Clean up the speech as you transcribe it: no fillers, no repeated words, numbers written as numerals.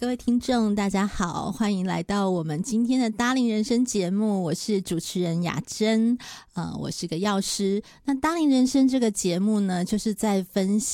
各位听众大家好，欢迎来到我们今天的搭龄人生节目，我是主持人雅珍，我是个药师。那搭龄人生这个节目呢，就是在分析